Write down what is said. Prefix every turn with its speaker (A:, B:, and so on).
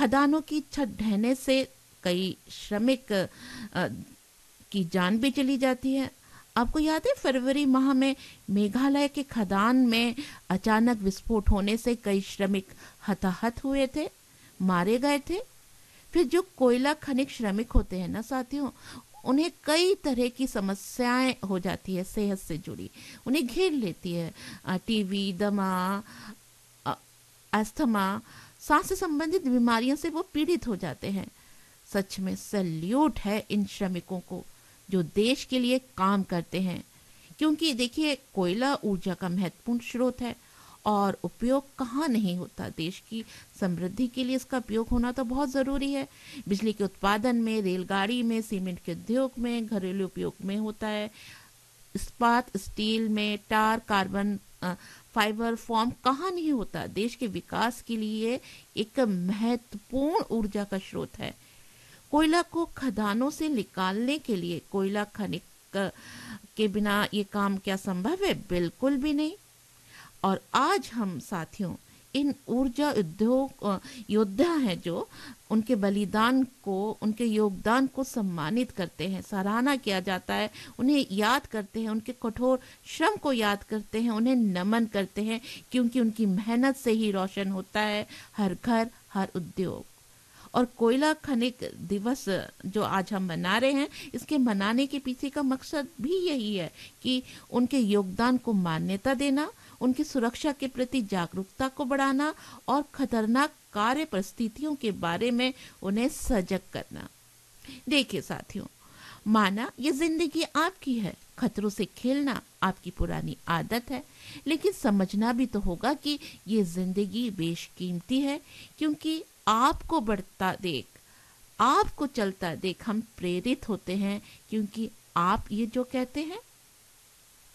A: खदानों की छत ढहने से कई श्रमिक की जान भी चली जाती है। आपको याद है फरवरी माह में मेघालय के खदान में अचानक विस्फोट होने से कई श्रमिक हताहत हुए थे, मारे गए थे। फिर जो कोयला खनिक श्रमिक होते हैं ना साथियों, उन्हें कई तरह की समस्याएं हो जाती है सेहत से जुड़ी, उन्हें घेर लेती है। टीबी, दमा, अस्थमा, सांस से संबंधित बीमारियों से वो पीड़ित हो जाते हैं। सच में सैल्यूट है इन श्रमिकों को जो देश के लिए काम करते हैं, क्योंकि देखिए कोयला ऊर्जा का महत्वपूर्ण स्रोत है और उपयोग कहाँ नहीं होता। देश की समृद्धि के लिए इसका उपयोग होना तो बहुत ज़रूरी है। बिजली के उत्पादन में, रेलगाड़ी में, सीमेंट के उद्योग में, घरेलू उपयोग में होता है, इस्पात, स्टील में, टार, कार्बन फाइबर फॉर्म कहाँ नहीं होता। देश के विकास के लिए एक महत्वपूर्ण ऊर्जा का स्रोत है। कोयला को खदानों से निकालने के लिए कोयला खनिक के बिना ये काम क्या संभव है? बिल्कुल भी नहीं। और आज हम साथियों इन ऊर्जा उद्योग योद्धा हैं जो उनके बलिदान को, उनके योगदान को सम्मानित करते हैं, सराहना किया जाता है, उन्हें याद करते हैं, उनके कठोर श्रम को याद करते हैं, उन्हें नमन करते हैं, क्योंकि उनकी मेहनत से ही रोशन होता है हर घर, हर उद्योग। और कोयला खनिक दिवस जो आज हम मना रहे हैं, इसके मनाने के पीछे का मकसद भी यही है कि उनके योगदान को मान्यता देना, उनकी सुरक्षा के प्रति जागरूकता को बढ़ाना और खतरनाक कार्य परिस्थितियों के बारे में उन्हें सजग करना। देखिए साथियों, माना ये जिंदगी आपकी है, खतरों से खेलना आपकी पुरानी आदत है, लेकिन समझना भी तो होगा कि ये जिंदगी बेशकीमती है, क्योंकि आपको बढ़ता देख, आपको चलता देख हम प्रेरित होते हैं, क्योंकि आप ये जो कहते हैं